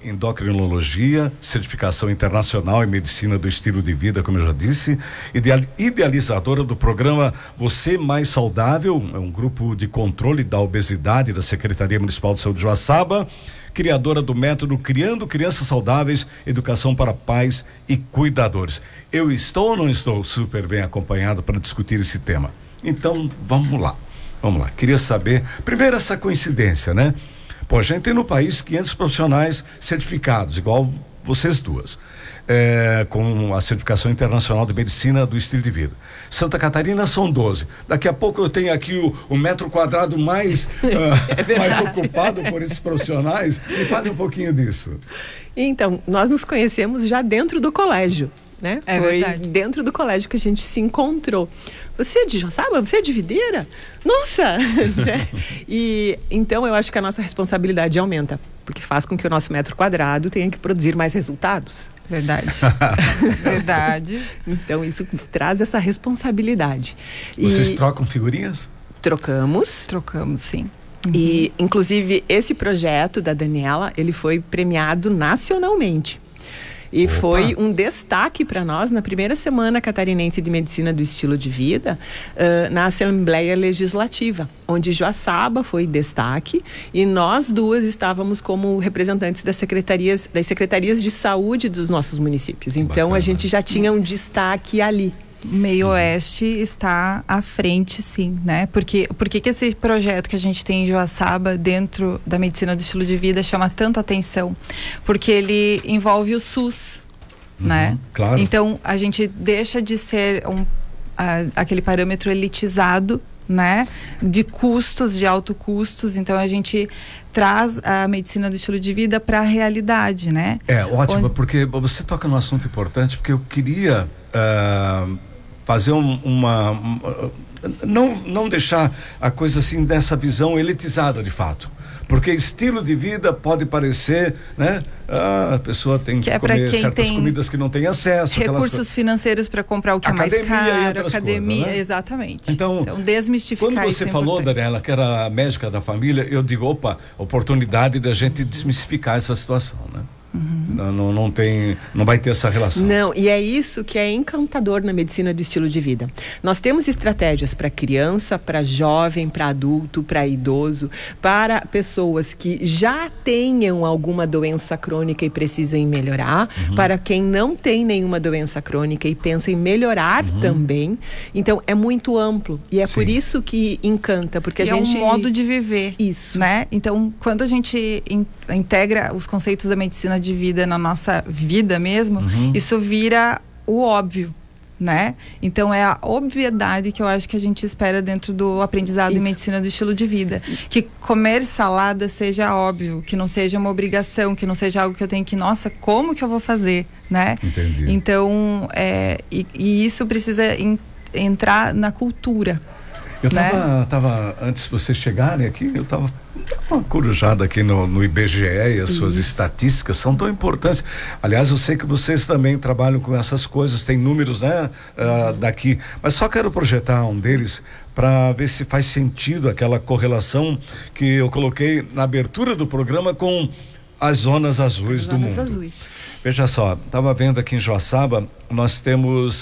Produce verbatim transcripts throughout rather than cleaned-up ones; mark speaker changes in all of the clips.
Speaker 1: endocrinologia, certificação internacional em medicina do estilo de vida, como eu já disse, ideal, idealizadora do programa Você Mais Saudável, é um grupo de controle da obesidade da Secretaria Municipal de Saúde de Joaçaba, criadora do método Criando Crianças Saudáveis, Educação para Pais e Cuidadores. Eu estou ou não estou super bem acompanhado para discutir esse tema? Então, vamos lá. Vamos lá. Queria saber, primeiro, essa coincidência, né? Pô, a gente tem no país quinhentos profissionais certificados, igual vocês duas, é, com a certificação internacional de medicina do estilo de vida. Santa Catarina são doze. Daqui a pouco eu tenho aqui o, o metro quadrado mais, uh, é mais ocupado por esses profissionais. Me fale um pouquinho disso.
Speaker 2: Então, nós nos conhecemos já dentro do colégio. Né?
Speaker 3: É
Speaker 2: Foi
Speaker 3: verdade.
Speaker 2: Dentro do colégio que a gente se encontrou. Você é de Joaçaba? Você é de Videira? Nossa! Né? E então eu acho que a nossa responsabilidade aumenta, porque faz com que o nosso metro quadrado tenha que produzir mais resultados.
Speaker 3: Verdade. Verdade.
Speaker 2: Então isso traz essa responsabilidade.
Speaker 1: Vocês
Speaker 2: e
Speaker 1: trocam figurinhas?
Speaker 2: Trocamos.
Speaker 3: Trocamos, sim.
Speaker 2: Uhum. E inclusive esse projeto da Daniela, ele foi premiado nacionalmente. E
Speaker 1: Opa.
Speaker 2: Foi um destaque para nós na primeira semana catarinense de medicina do estilo de vida, uh, na Assembleia Legislativa, onde Joaçaba foi destaque e nós duas estávamos como representantes das secretarias, das secretarias de saúde dos nossos municípios. Então, bacana. A gente já tinha um destaque ali.
Speaker 3: Meio Oeste está à frente, sim, né? Porque, por que que esse projeto que a gente tem em Joaçaba, dentro da medicina do estilo de vida, chama tanto atenção? Porque ele envolve o SUS, uhum, né?
Speaker 1: Claro.
Speaker 3: Então, a gente deixa de ser um, a, aquele parâmetro elitizado, né? De custos, de alto custos. Então, a gente traz a medicina do estilo de vida para a realidade, né?
Speaker 1: É, ótimo,
Speaker 3: Onde...
Speaker 1: porque você toca num assunto importante, porque eu queria uh, fazer um, uma... uma não, não deixar a coisa assim dessa visão elitizada de fato. Porque estilo de vida pode parecer, né? Ah, a pessoa tem que, que é comer certas comidas que não tem acesso.
Speaker 3: Recursos
Speaker 1: aquelas...
Speaker 3: financeiras para comprar o que academia é mais caro. Academia,
Speaker 1: coisas, né?
Speaker 3: Exatamente.
Speaker 1: Então,
Speaker 3: então desmistificar
Speaker 1: quando
Speaker 3: isso
Speaker 1: você
Speaker 3: é
Speaker 1: falou,
Speaker 3: importante.
Speaker 1: Daniela, que era médica da família, eu digo, opa, oportunidade da gente desmistificar essa situação, né? Uhum. Não, não, não tem, não vai ter essa relação.
Speaker 2: Não, e é isso que é encantador na medicina do estilo de vida. Nós temos estratégias para criança, para jovem, para adulto, para idoso, para pessoas que já tenham alguma doença crônica e precisem melhorar, uhum, para quem não tem nenhuma doença crônica e pensa em melhorar, uhum, também. Então é muito amplo e é Sim. por isso que encanta, porque
Speaker 3: e
Speaker 2: a gente
Speaker 3: é um modo de viver.
Speaker 2: Isso,
Speaker 3: né? Então quando a gente in, integra os conceitos da medicina de vida na nossa vida mesmo, uhum, isso vira o óbvio, né? Então é a obviedade que eu acho que a gente espera dentro do aprendizado isso. em medicina do estilo de vida, que comer salada seja óbvio, que não seja uma obrigação, que não seja algo que eu tenho que, nossa, como que eu vou fazer, né?
Speaker 1: Entendi.
Speaker 3: Então é, e, e isso precisa in, entrar na cultura.
Speaker 1: Eu tava,
Speaker 3: né?
Speaker 1: tava, antes de vocês chegarem aqui, eu tava uma corujada aqui no, no I B G E e as Isso. suas estatísticas são tão importantes. Aliás, eu sei que vocês também trabalham com essas coisas, tem números, né, uh, uhum. daqui, mas só quero projetar um deles para ver se faz sentido aquela correlação que eu coloquei na abertura do programa com as zonas azuis
Speaker 2: as
Speaker 1: do
Speaker 2: zonas
Speaker 1: mundo.
Speaker 2: Azuis.
Speaker 1: Veja só, estava vendo aqui em Joaçaba, nós temos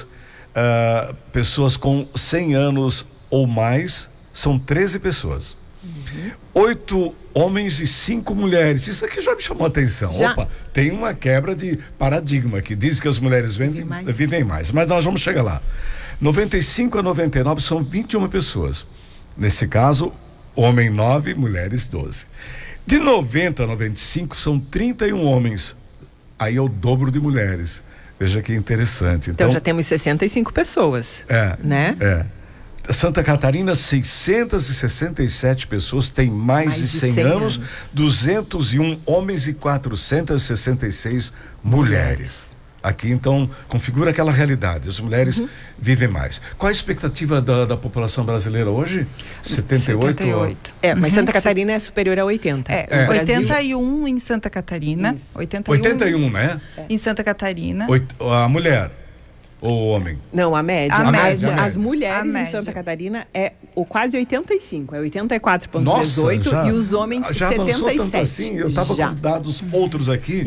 Speaker 1: uh, pessoas com cem anos ou mais, são treze pessoas. Uhum. Oito homens e cinco mulheres. Isso aqui já me chamou a atenção. Já. Opa, tem uma quebra de paradigma que diz que as mulheres vivem mais. vivem mais, mas nós vamos chegar lá. noventa e cinco a noventa e nove são vinte e uma pessoas. Nesse caso, homem nove, mulheres doze. De noventa a noventa e cinco são trinta e um homens. Aí é o dobro de mulheres. Veja que interessante.
Speaker 2: Então,
Speaker 1: então
Speaker 2: já temos sessenta e cinco pessoas.
Speaker 1: É.
Speaker 2: Né?
Speaker 1: É. Santa Catarina, seiscentas e sessenta e sete pessoas têm mais, mais de cem, cem anos, anos, duzentos e um homens e quatrocentas e sessenta e seis mulheres. Aqui, então, configura aquela realidade, as mulheres uhum. vivem mais. Qual a expectativa da, da população brasileira hoje? setenta e oito?
Speaker 3: setenta e oito.
Speaker 2: É, mas uhum. Santa Catarina é superior a oitenta.
Speaker 3: É, é. oitenta e um em Santa Catarina. oitenta e um,
Speaker 1: oitenta e um, né?
Speaker 3: Em Santa Catarina.
Speaker 1: Oito, a mulher. Ou o homem?
Speaker 2: Não, a média.
Speaker 3: A
Speaker 2: a
Speaker 3: média.
Speaker 2: média. As mulheres
Speaker 3: a
Speaker 2: em
Speaker 3: média.
Speaker 2: Santa Catarina é o quase oitenta e cinco, é oitenta e quatro vírgula dezoito e os homens
Speaker 1: já
Speaker 2: setenta e sete.
Speaker 1: Já avançou tanto assim? Eu estava com dados outros aqui.